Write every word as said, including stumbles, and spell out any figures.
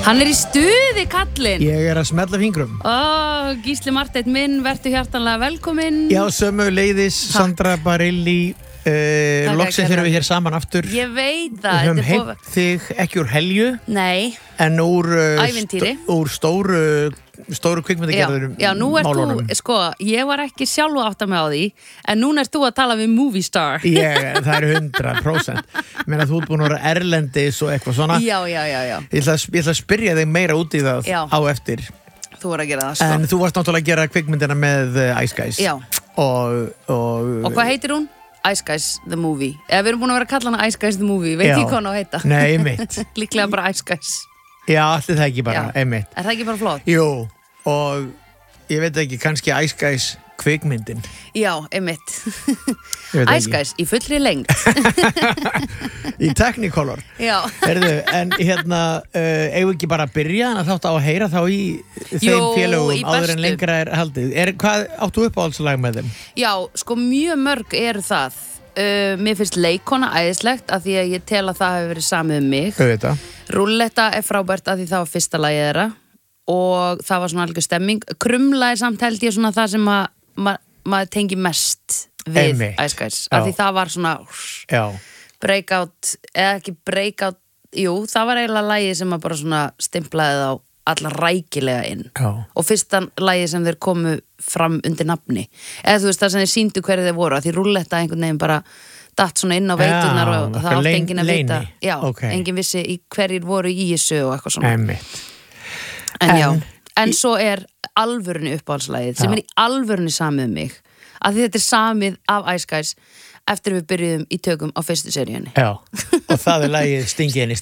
Hann er í stuði, kallinn. Ég er að smella fingrum. Ó, Gísli Marteinn minn, vertu hjartanlega velkominn. Já, sömu leiðis, Sandra Barilli, uh, loksins erum við hér saman aftur. Ég veit það. Við höfum heimt þig ekki úr helju. Nei. En úr, uh, ævintýri. St úr stóru, stóru kvikmyndagerðurum málunum. Já, nú ert málunum. þú, sko, ég var ekki sjálf að átta mig á því, en núna ert þú að tala við movie star. Ég, það er hundra prósent. Meina þú ert búin að vera erlendis og eitthvað svona. Já, já, já, já. Ég ætla, ég ætla að spyrja þig meira út í það já. Á eftir. Þú voru að gera það, sko. En þú varst náttúrulega að gera kvikmyndina með uh, Ice Guys. Já. Og, og... Og hvað heitir hún? Ice Guys the Movie. Eða við erum búin að vera að kalla hana Ice Guys the Movie. Veit ég hvað hann á að heita? Nei, einmitt. Líklega bara Ice Guys. Já, allir það ekki bara, já. Einmitt. Er það ekki bara flott? Jú, og ég veit ekki, kannski Ice Guys kvikmyndin. Já, einmitt. Ice Guys í fullri lengd. Í Technicolor. Já. Herðu, en hérna, uh, eigum við ekki bara að byrja að þátt á að heyra þá í þeim Jú, félögum í áður en bestu. lengra er haldið. Er, hvað áttu uppáhaldslag með þeim? Já, sko mjög mörg eru það. Uh, mér finnst leikona æðislegt af því að ég tel að það hefur verið samið um mig. Auðvitað. Rúlletta er frábært af því það var fyrsta lagið þeirra og það var svona alveg stemming. Krumla er samt held ég svona það sem að ma maður tengi mest við Einmitt. Ice Guys af því það var svona Já. breakout, eða ekki breakout jú, það var eiginlega lagið sem að bara svona stimplaði þá alla rækilega inn Já. og fyrsta lagið sem þeir komu fram undir nafni eða þú veist það sem þeir sýndu hverju þeir voru að því Rúlletta einhvern veginn bara datt svona inn á veitunar Já, og það átti lein- enginn að vita leyni. já, Okay. enginn vissi í hverjir voru í þessu og eitthvað svona Einmitt. en, já, En- en svo er alvörunni uppáhaldslagið sem Já. er í alvörunni samið um mig að þetta er samið af Ice Guys eftir við byrjuðum í tökum á fyrstu seríunni Já, og það er lagið Stingi henni